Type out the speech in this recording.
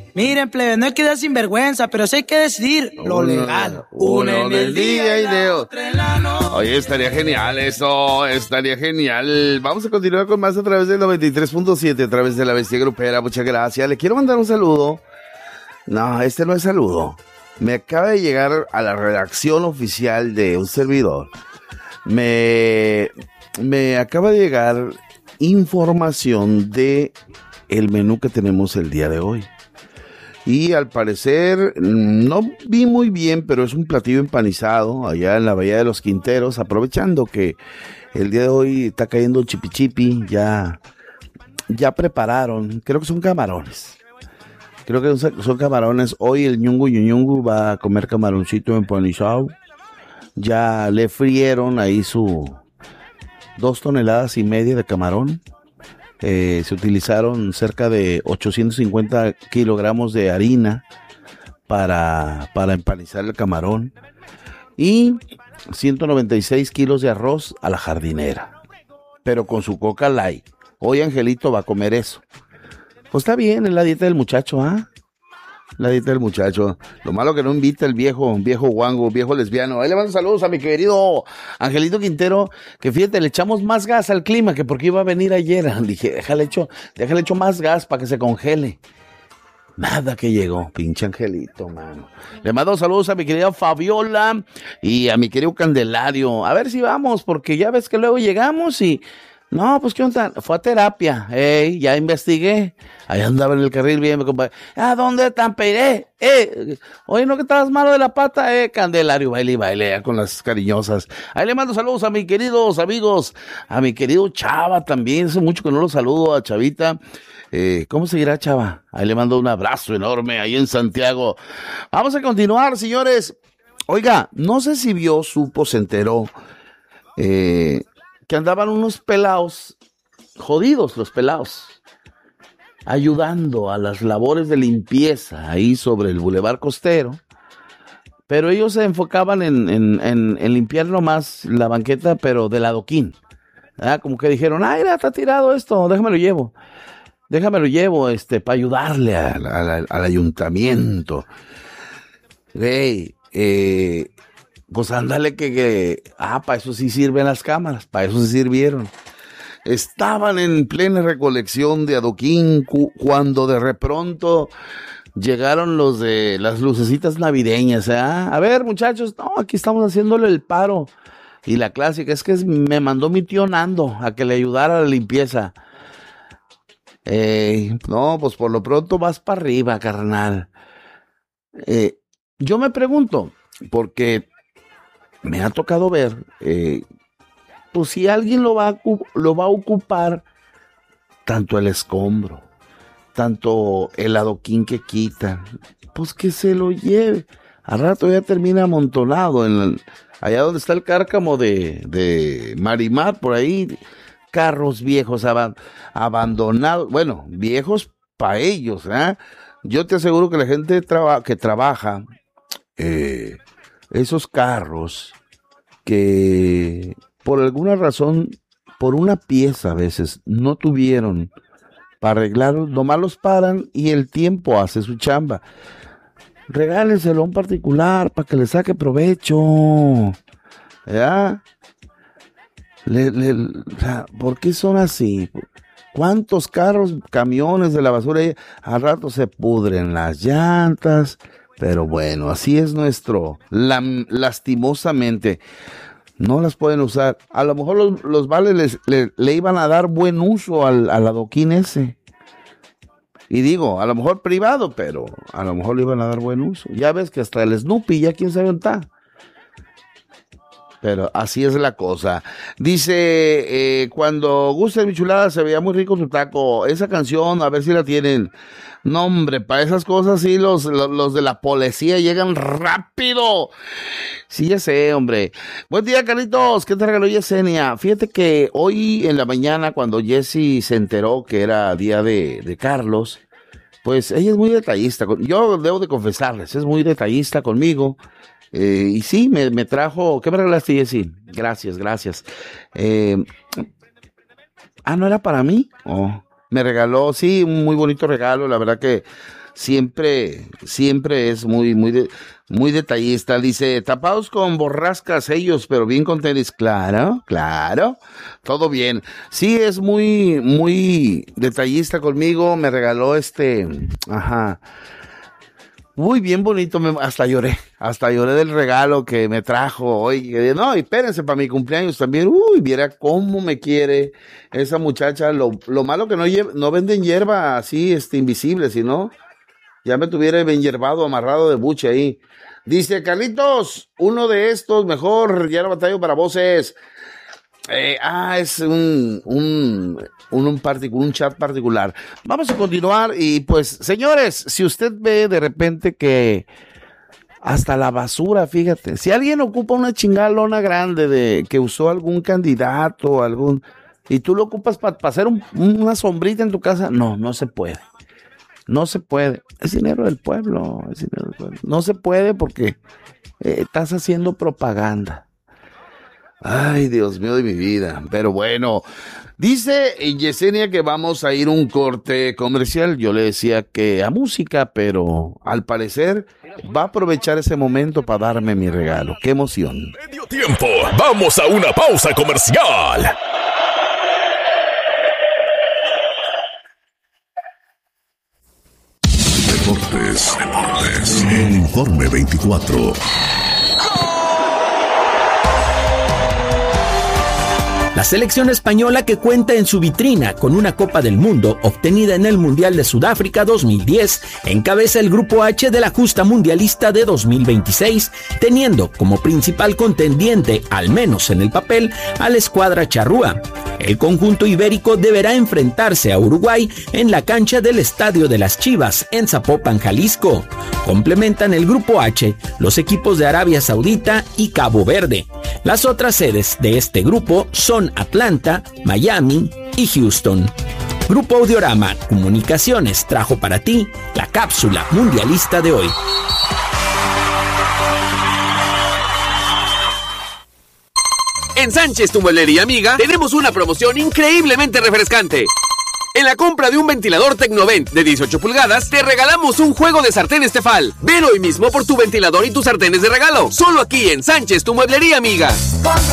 Miren, plebe, no hay que dar sinvergüenza, pero sí hay que decidir lo legal. Uno en el día y de otro en la noche. Oye, estaría genial eso, estaría genial. Vamos a continuar con más a través del 93.7, a través de La Bestia Grupera. Muchas gracias. Le quiero mandar un saludo. No, este no es saludo. Me acaba de llegar a la redacción oficial de un servidor. Me acaba de llegar información de el menú que tenemos el día de hoy. Y al parecer, no vi muy bien, pero es un platillo empanizado allá en la Bahía de los Quinteros, aprovechando que el día de hoy está cayendo chipichipi, ya prepararon, creo que son camarones. Creo que son camarones. Hoy el ñungu va a comer camaroncito empanizado. Ya le frieron ahí su 2,5 toneladas de camarón. Se utilizaron cerca de 850 kilogramos de harina para empanizar el camarón y 196 kilos de arroz a la jardinera, pero con su Coca Light. Hoy Angelito va a comer eso. Pues está bien, es la dieta del muchacho, ¿ah? La dieta del muchacho. Lo malo que no invita el viejo guango, viejo lesbiano. Ahí le mando saludos a mi querido Angelito Quintero, que fíjate, le echamos más gas al clima que porque iba a venir ayer. Dije, déjale echo más gas para que se congele. Nada que llegó, pinche Angelito, mano. Le mando saludos a mi querida Fabiola y a mi querido Candelario. A ver si vamos, porque ya ves que luego llegamos y... No, pues ¿qué onda? Fue a terapia, ya investigué. Ahí andaba en el carril bien, compadre. ¿A dónde tan peiré? Oye, ¿no que estabas malo de la pata? Candelario, baile, ya con las cariñosas. Ahí le mando saludos a mis queridos amigos, a mi querido Chava también. Hace mucho que no lo saludo a Chavita. ¿Cómo seguirá Chava? Ahí le mando un abrazo enorme ahí en Santiago. Vamos a continuar, señores. Oiga, no sé si vio, supo, se enteró, que andaban unos pelados, jodidos los pelados, ayudando a las labores de limpieza ahí sobre el Boulevard Costero, pero ellos se enfocaban en limpiar nomás la banqueta, pero del adoquín, ¿verdad? Como que dijeron, mira, está tirado esto, déjame lo llevo, para ayudarle al ayuntamiento. Pues ándale para eso sí sirven las cámaras, para eso sí sirvieron. Estaban en plena recolección de adoquín cuando de repronto llegaron los de las lucecitas navideñas, A ver, muchachos, no, aquí estamos haciéndole el paro. Y la clásica es que me mandó mi tío Nando a que le ayudara a la limpieza. No, pues por lo pronto vas para arriba, carnal. Yo me pregunto, porque me ha tocado ver, pues si alguien lo va a ocupar, tanto el escombro, tanto el adoquín que quitan, pues que se lo lleve. Al rato ya termina amontonado allá donde está el cárcamo de Marimar, por ahí, carros viejos abandonados, bueno, viejos para ellos, Yo te aseguro que la gente que trabaja, esos carros que por alguna razón, por una pieza a veces, no tuvieron para arreglarlos, nomás los paran y el tiempo hace su chamba. Regálenselo a un particular para que le saque provecho. ¿Ya? ¿Por qué son así? ¿Cuántos carros, camiones de la basura ahí? Al rato se pudren las llantas. Pero bueno, así es lastimosamente, no las pueden usar. A lo mejor los vales le iban a dar buen uso al adoquín ese. Y digo, a lo mejor privado, pero a lo mejor le iban a dar buen uso. Ya ves que hasta el Snoopy, ya quién sabe dónde está. Pero así es la cosa. Dice, cuando guste mi chulada se veía muy rico tu taco. Esa canción, a ver si la tienen. No, hombre, para esas cosas sí los de la policía llegan rápido. Sí, ya sé, hombre. Buen día, Carlitos. ¿Qué te regaló Yesenia? Fíjate que hoy en la mañana, cuando Jessie se enteró que era día de Carlos, pues ella es muy detallista. Yo debo de confesarles, es muy detallista conmigo. Y sí, me trajo... ¿Qué me regalaste, Jessie? Gracias. ¿No era para mí? Me regaló, sí, un muy bonito regalo. La verdad que siempre es muy detallista. Dice, tapados con borrascas ellos, pero bien con tenis. Claro, todo bien. Sí, es muy detallista conmigo. Me regaló muy bien bonito, hasta lloré del regalo que me trajo hoy. No, y espérense, para mi cumpleaños también. Viera cómo me quiere esa muchacha. Lo malo que no venden hierba así, invisible, sino ya me tuviera bien hierbado, amarrado de buche ahí. Dice, Carlitos, uno de estos, mejor, ya la batalla para voces. Es un chat particular. Vamos a continuar y pues, señores, si usted ve de repente que hasta la basura, fíjate, si alguien ocupa una chingada lona grande que usó algún candidato, y tú lo ocupas para hacer una sombrita en tu casa, no se puede. No se puede. Es dinero del pueblo. No se puede porque estás haciendo propaganda. Ay, Dios mío de mi vida. Pero bueno, dice Yesenia que vamos a ir a un corte comercial. Yo le decía que a música, pero al parecer va a aprovechar ese momento para darme mi regalo. ¡Qué emoción! Medio tiempo. Vamos a una pausa comercial. Deportes. El Informe 24. La selección española, que cuenta en su vitrina con una Copa del Mundo obtenida en el Mundial de Sudáfrica 2010, encabeza el Grupo H de la justa mundialista de 2026, teniendo como principal contendiente, al menos en el papel, a la escuadra charrúa. El conjunto ibérico deberá enfrentarse a Uruguay en la cancha del Estadio de las Chivas, en Zapopan, Jalisco. Complementan el Grupo H los equipos de Arabia Saudita y Cabo Verde. Las otras sedes de este grupo son Atlanta, Miami y Houston. Grupo Audiorama Comunicaciones trajo para ti la cápsula mundialista de hoy. En Sánchez, tu mueblería amiga, tenemos una promoción increíblemente refrescante. En la compra de un ventilador Tecnovent de 18 pulgadas, te regalamos un juego de sartenes Tefal. Ven hoy mismo por tu ventilador y tus sartenes de regalo. Solo aquí en Sánchez, tu mueblería amiga.